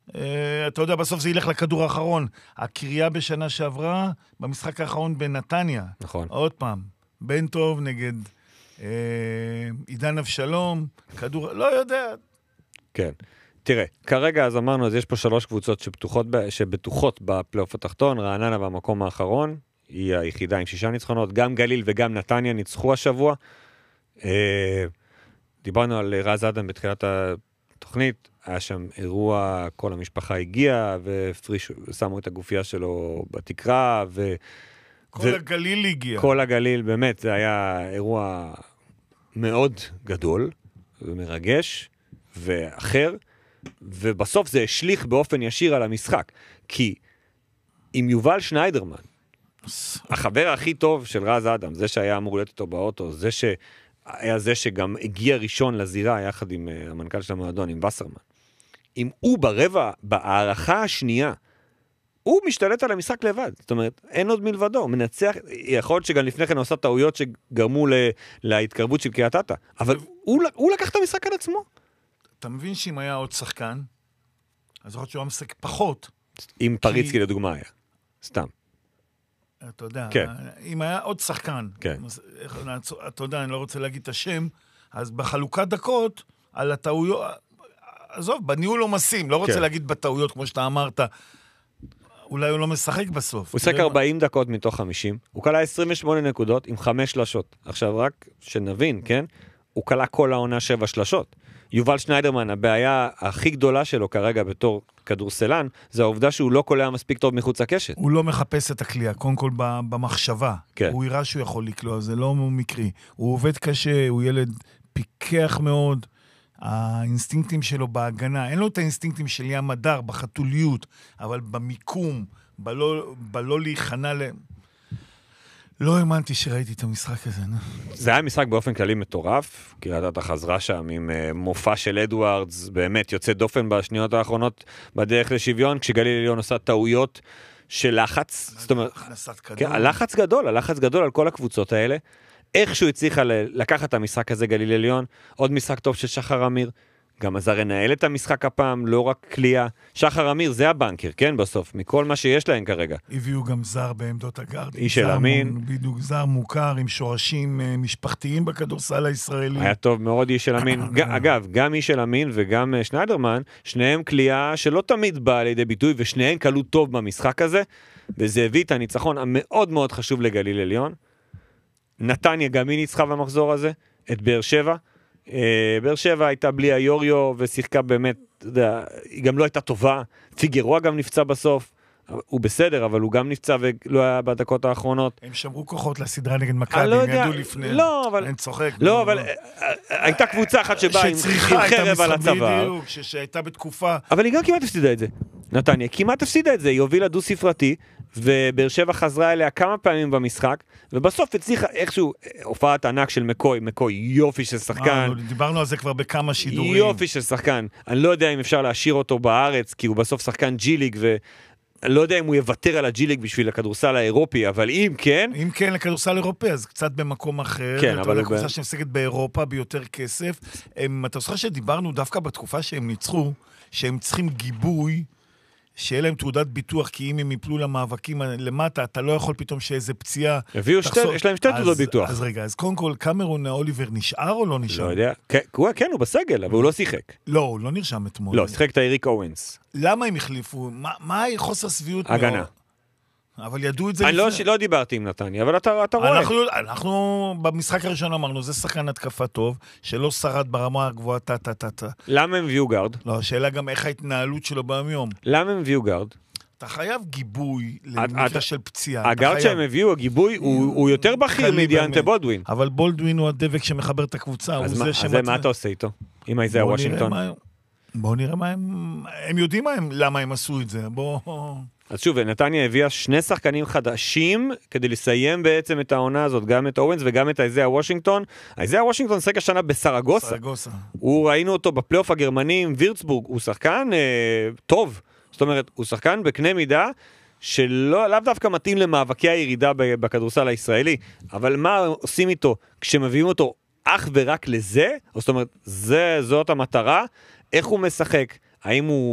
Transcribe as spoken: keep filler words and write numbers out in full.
אתה יודע, בסוף זה ילך לכדור האחרון. הקריאה בשנה שעברה, במשחק האחרון בנתניה. נכון. עוד פעם, בן טוב נגד עידן אבשלום, כדור, לא יודע. כן. תראה, כרגע אז אמרנו, אז יש פה שלוש קבוצות שבטוחות, שבטוחות בפלייאוף התחתון, רעננה במקום האחרון, היא היחידה עם שישה ניצחונות, גם גליל וגם נתניה ניצחו השבוע. דיברנו על רז אדם בתחילת התוכנית, היה שם אירוע, כל המשפחה הגיעה, ושמו את הגופייה שלו בתקרה, ו... כל ו... הגליל הגיע. כל הגליל, באמת, זה היה אירוע מאוד גדול, ומרגש, ואחר, ובסוף זה השליך באופן ישיר על המשחק, כי עם יובל שניידרמן, החבר הכי טוב של רז אדם, זה שהיה אמור להיות איתו באוטו, זה שהיה זה שגם הגיע ראשון לזירה, יחד עם המנכ"ל של המועדון, עם וסרמן, אם הוא ברבע, בהערכה השנייה, הוא משתלט על המשחק לבד, זאת אומרת, אין עוד מלבדו, הוא מנצח, יכול להיות שגם לפני כן עושה טעויות שגרמו לה, להתקרבות של קריית אתא, אבל הוא, הוא לקח את המשחק על עצמו. אתה מבין שאם היה עוד שחקן, אז יכול להיות שהוא היה משחק פחות. אם פריצקי לדוגמה היה, סתם. אתה יודע, כן. אם היה עוד שחקן, כן. אתה יודע, אני לא רוצה להגיד את השם, אז בחלוקת דקות, על הטעויות, עזוב, בניהול לא מסים, לא רוצה כן. להגיד בטעויות, כמו שאתה אמרת, אולי הוא לא משחק בסוף. הוא שחק ארבעים דקות מתוך חמישים, הוא קלה עשרים ושמונה נקודות עם חמש שלשות. עכשיו רק שנבין, כן? הוא קלה כל העונה שבע שלשות. יובל שניידרמן, הבעיה הכי גדולה שלו כרגע בתור כדורסלן, זה העובדה שהוא לא קולע מספיק טוב מחוץ לקשת. הוא לא מחפש את הכלייה, קודם כל במחשבה. כן. הוא יראה שהוא יכול לקלוע, זה לא מקרי. הוא עובד קשה, הוא ילד פיקח מאוד, האינסטינקטים שלו בהגנה, אין לו את האינסטינקטים של ים הדר, בחתוליות, אבל במיקום, בלא, בלא להיכנע ל... לא האמנתי שראיתי את המשחק הזה, נה. זה היה משחק באופן כללי מטורף, כי אתה חזרה שם עם uh, מופע של אדוארדס, באמת יוצא דופן בשניות האחרונות בדרך לשוויון, כשגליל עליון עושה טעויות של לחץ, זאת אומרת, כן, הלחץ גדול, הלחץ גדול על כל הקבוצות האלה, איכשהו הצליחה לקחת את המשחק הזה גליל עליון, עוד משחק טוב של שחר אמיר, גם עזר לנהל את המשחק הפעם, לא רק קליעה. שחר אמיר זה הבנקר, כן, בסוף, מכל מה שיש להם כרגע. הביאו גם זר בעמדות הגארד. איש של אמין. בדיוק זר מוכר, עם שורשים משפחתיים בכדורסל הישראלי. היה טוב מאוד איש של אמין. אגב, גם איש של אמין וגם שניידרמן, שניהם קליעה שלא תמיד באה לידי ביטוי, ושניהם קלו טוב במשחק הזה, וזה הביא את הניצחון המאוד מאוד חשוב לגליל עליון. נתניה גם היא ניצחה במחזור הזה, את באר שבע. באר שבע הייתה בלי היוריו ושיחקה באמת, היא גם לא הייתה טובה, פיגרו גם נפצע בסוף, הוא בסדר, אבל הוא גם נפצע ולא היה בדקות האחרונות. הם שמרו כוחות לסדרה נגד מכבי, הם ידעו לפני. לא, אבל... אני צוחק. לא, אבל הייתה קבוצה אחת שבאה עם חרב על הצוואר. שהייתה בתקופה. אבל היא גם כמעט הפסידה את זה. נתניה, כמעט הפסידה את זה, היא הובילה דו ספרתי, ובאר שבע חזרה אליה כמה פעמים במשחק, ובסוף הצליחה איכשהו, הופעת ענק של מקוי, מקוי יופי של שחקן. דיברנו על זה כבר בכמה שידורים. יופי של שחקן. אני לא יודע אם אפשר להשאיר אותו בארץ, כי הוא בסוף שחקן ג'יליג, ואני לא יודע אם הוא יוותר על הג'יליג בשביל הכדורסל האירופי, אבל אם כן... אם כן, לכדורסל אירופי, אז קצת במקום אחר. כן, אבל הוא... לקבוצה שמשחקת באירופה ביותר כסף. אתה זוכר שדיברנו דווקא בתקופה שהם ניצחו, שהם צריכים גיבוי, שיהיה להם תעודת ביטוח, כי אם הם יפלו למאבקים למטה, אתה לא יכול פתאום שאיזה פציעה... הביאו שתי, יש להם שתי תעודות ביטוח. אז רגע, אז קודם כל, קמרון אוליבר נשאר או לא נשאר? לא יודע. כן, כן, הוא בסגל, אבל הוא לא שיחק. לא, הוא לא נרשם אתמול. לא, שיחק את אריק אוונס. למה הם החליפו? מה חוסר סביעות? הגנה. אבל ידעו את זה אני לפני. לא, לא דיברתי עם נתניה, אבל אתה, אתה רואה. אנחנו, אנחנו במשחק הראשון אמרנו, זה שחקן התקפה טוב, שלא שרד ברמה הגבוהה, טה, טה, טה, טה. למה הם הביאו גארד? לא, השאלה גם איך ההתנהלות שלו ביום. למה הם הביאו גארד? אתה חייב גיבוי למקרה של פציעה. הגארד שהם הביאו, הגיבוי, הוא יותר בכיר מדיאנטה בולדווין. אבל בולדווין הוא הדבק שמחבר את הקבוצה. אז מה אתה עושה איתו? עם איזיה וושינגטון? בואו נראה מה הם... הם יודעים למה הם עשו את זה. בואו... אז שוב, נתניה הביאה שני שחקנים חדשים כדי לסיים בעצם את העונה הזאת, גם את אורנס וגם את איזיה וושינגטון. איזיה וושינגטון שחק השנה בסרגוסה. סרגוסה. הוא ראינו אותו בפלייאוף הגרמני עם וירצבורג, הוא שחקן אה, טוב. זאת אומרת, הוא שחקן בקנה מידה שלא, לאו דווקא מתאים למאבקי הירידה בכדורסל הישראלי, אבל מה עושים איתו כשמביאים אותו אך ורק לזה? זאת אומרת, זה, זאת המטרה. איך הוא משחק? האם הוא